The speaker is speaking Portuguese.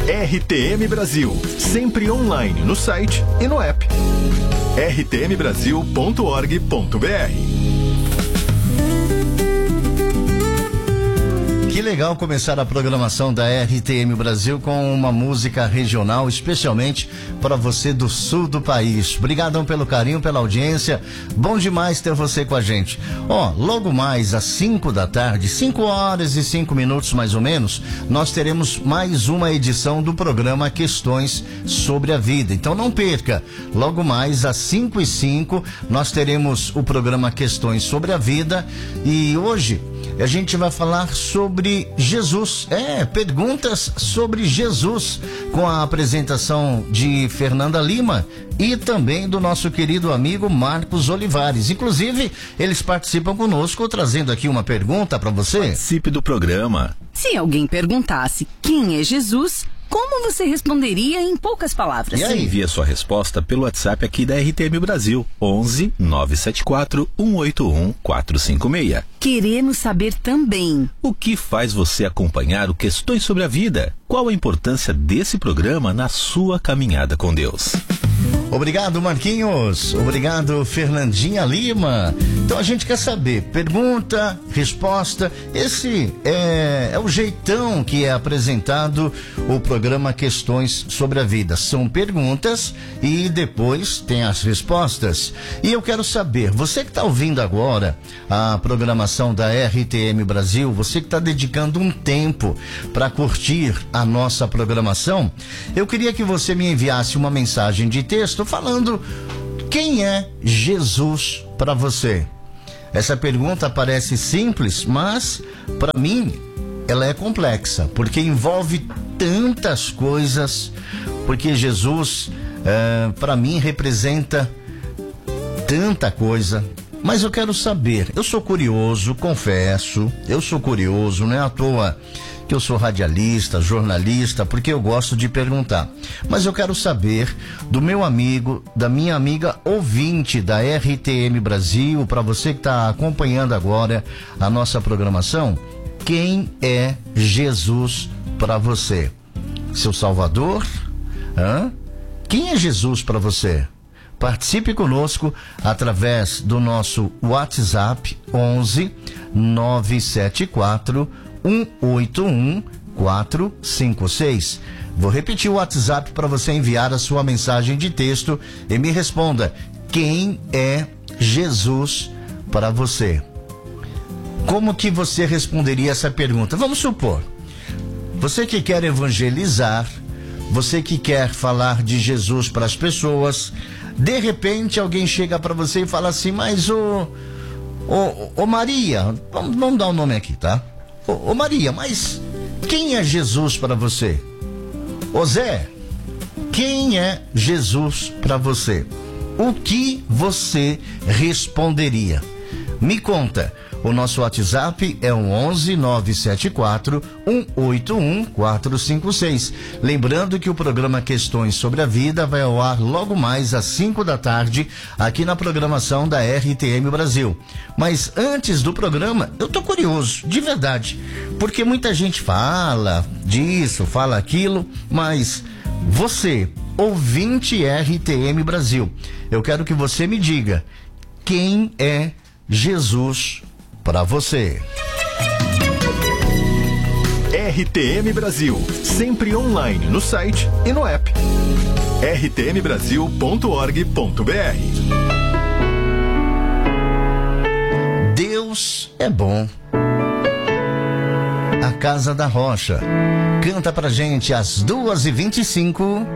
RTM Brasil, sempre online no site e no app. rtmbrasil.org.br. Que legal começar a programação da RTM Brasil com uma música regional, especialmente para você do sul do país. Obrigadão pelo carinho, pela audiência. Bom demais ter você com a gente. Logo mais às 5 da tarde, 5 horas e 5 minutos mais ou menos, nós teremos mais uma edição do programa Questões sobre a Vida. Então não perca. Logo mais às 5h05 nós teremos o programa Questões sobre a Vida e hoje a gente vai falar sobre Jesus. Perguntas sobre Jesus, com a apresentação de Fernanda Lima e também do nosso querido amigo Marcos Olivares. Inclusive, eles participam conosco, trazendo aqui uma pergunta para você. Participe do programa. Se alguém perguntasse quem é Jesus, como você responderia em poucas palavras? E aí? Envie sua resposta pelo WhatsApp aqui da RTM Brasil, 11 974 181 456. Queremos saber também o que faz você acompanhar o Questões sobre a Vida. Qual a importância desse programa na sua caminhada com Deus? Obrigado, Marquinhos. Obrigado, Fernandinha Lima. Então a gente quer saber, pergunta, resposta. Esse é o jeitão que é apresentado o programa Questões sobre a Vida. São perguntas e depois tem as respostas. E eu quero saber, você que está ouvindo agora a programação da RTM Brasil, você que está dedicando um tempo para curtir a nossa programação, eu queria que você me enviasse uma mensagem de texto falando quem é Jesus para você. Essa pergunta parece simples, mas para mim ela é complexa, porque envolve tantas coisas, porque Jesus para mim representa tanta coisa. Mas eu quero saber, eu sou curioso, confesso, não é à toa que eu sou radialista, jornalista, porque eu gosto de perguntar. Mas eu quero saber do meu amigo, da minha amiga ouvinte da RTM Brasil, para você que está acompanhando agora a nossa programação, quem é Jesus para você? Seu Salvador? Quem é Jesus para você? Participe conosco através do nosso WhatsApp 11 974 181 456. Vou repetir o WhatsApp para você enviar a sua mensagem de texto e me responda: quem é Jesus para você? Como que você responderia essa pergunta? Vamos supor, você que quer evangelizar, você que quer falar de Jesus para as pessoas, de repente alguém chega para você e fala assim: mas ô Maria, vamos dar um nome aqui, tá? Ô Maria, mas quem é Jesus para você? Ô Zé, quem é Jesus para você? O que você responderia? Me conta. O nosso WhatsApp é o 11 974 181 456. Lembrando que o programa Questões sobre a Vida vai ao ar logo mais às 5 da tarde aqui na programação da RTM Brasil. Mas antes do programa, eu tô curioso, de verdade, porque muita gente fala disso, fala aquilo, mas você, ouvinte RTM Brasil, eu quero que você me diga quem é Jesus para você. RTM Brasil, sempre online no site e no app. rtmbrasil.org.br. Deus é bom. A Casa da Rocha canta pra gente às 2h25.